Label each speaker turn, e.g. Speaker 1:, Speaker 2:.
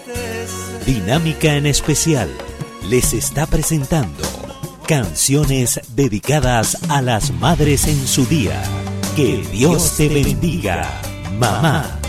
Speaker 1: Dinámica en Especial les está presentando canciones dedicadas a las madres en su día. Que Dios te bendiga, mamá.